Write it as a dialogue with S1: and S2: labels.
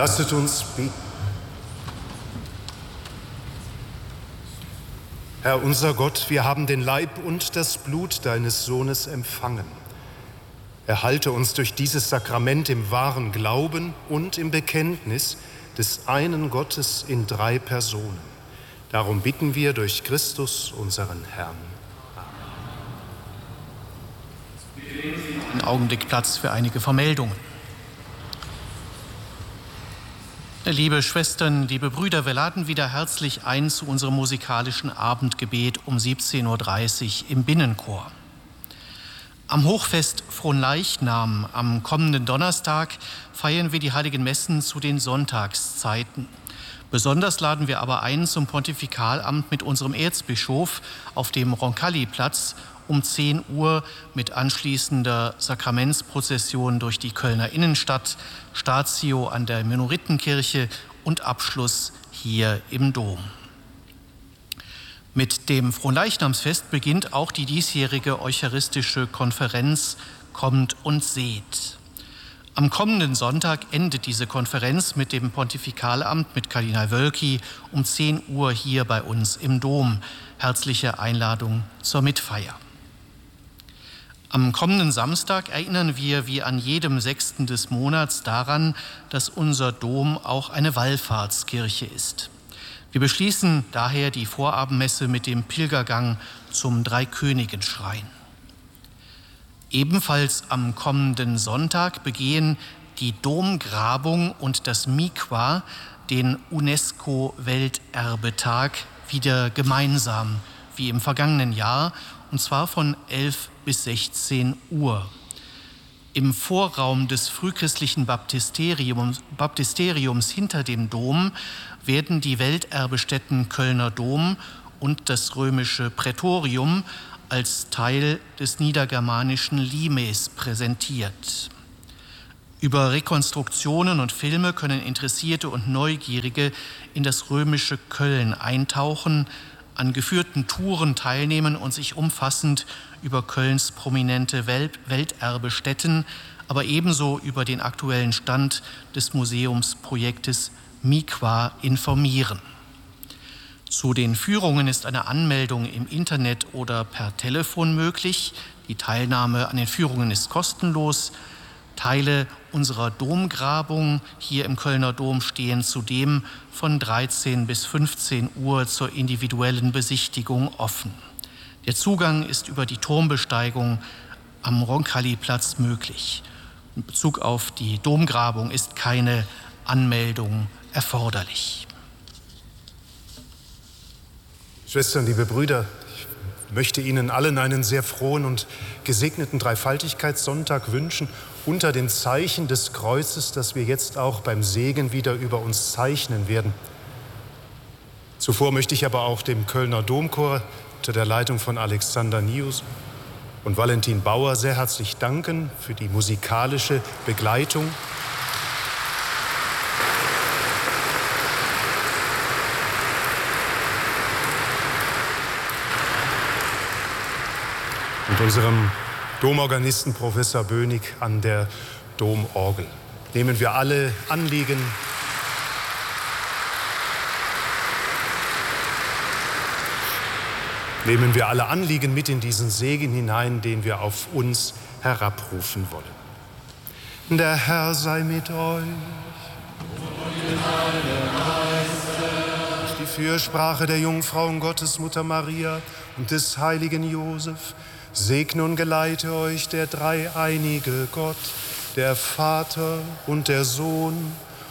S1: Lasset uns beten. Herr unser Gott, wir haben den Leib und das Blut deines Sohnes empfangen. Erhalte uns durch dieses Sakrament im wahren Glauben und im Bekenntnis des einen Gottes in 3 Personen. Darum bitten wir durch Christus, unseren Herrn.
S2: Einen Augenblick Platz für einige Vermeldungen. Liebe Schwestern, liebe Brüder, wir laden wieder herzlich ein zu unserem musikalischen Abendgebet um 17:30 Uhr im Binnenchor. Am Hochfest Fronleichnam am kommenden Donnerstag feiern wir die heiligen Messen zu den Sonntagszeiten. Besonders laden wir aber ein zum Pontifikalamt mit unserem Erzbischof auf dem Roncalli-Platz um 10 Uhr mit anschließender Sakramentsprozession durch die Kölner Innenstadt, Statio an der Minoritenkirche und Abschluss hier im Dom. Mit dem Fronleichnamsfest beginnt auch die diesjährige eucharistische Konferenz Kommt und seht. Am kommenden Sonntag endet diese Konferenz mit dem Pontifikalamt mit Kardinal Wölki um 10 Uhr hier bei uns im Dom. Herzliche Einladung zur Mitfeier. Am kommenden Samstag erinnern wir wie an jedem 6. des Monats daran, dass unser Dom auch eine Wallfahrtskirche ist. Wir beschließen daher die Vorabendmesse mit dem Pilgergang zum Dreikönigenschrein. Ebenfalls am kommenden Sonntag begehen die Domgrabung und das Mikwa den UNESCO-Welterbetag wieder gemeinsam wie im vergangenen Jahr, und zwar von 11 bis 16 Uhr. Im Vorraum des frühchristlichen Baptisteriums hinter dem Dom werden die Welterbestätten Kölner Dom und das römische Prätorium als Teil des niedergermanischen Limes präsentiert. Über Rekonstruktionen und Filme können Interessierte und Neugierige in das römische Köln eintauchen, an geführten Touren teilnehmen und sich umfassend über Kölns prominente Welterbestätten, aber ebenso über den aktuellen Stand des Museumsprojektes Mikwa informieren. Zu den Führungen ist eine Anmeldung im Internet oder per Telefon möglich. Die Teilnahme an den Führungen ist kostenlos. Teile unserer Domgrabung hier im Kölner Dom stehen zudem von 13 bis 15 Uhr zur individuellen Besichtigung offen. Der Zugang ist über die Turmbesteigung am Roncalli-Platz möglich. In Bezug auf die Domgrabung ist keine Anmeldung erforderlich.
S1: Schwestern, liebe Brüder, ich möchte Ihnen allen einen sehr frohen und gesegneten Dreifaltigkeitssonntag wünschen, unter dem Zeichen des Kreuzes, das wir jetzt auch beim Segen wieder über uns zeichnen werden. Zuvor möchte ich aber auch dem Kölner Domchor unter der Leitung von Alexander Nius und Valentin Bauer sehr herzlich danken für die musikalische Begleitung. Und unserem Domorganisten Professor Bönig an der Domorgel. Nehmen wir alle Anliegen mit in diesen Segen hinein, den wir auf uns herabrufen wollen. Der Herr sei mit euch. Durch die Fürsprache der Jungfrau Gottes Mutter Maria und des heiligen Josef segne und geleite euch der dreieinige Gott, der Vater und der Sohn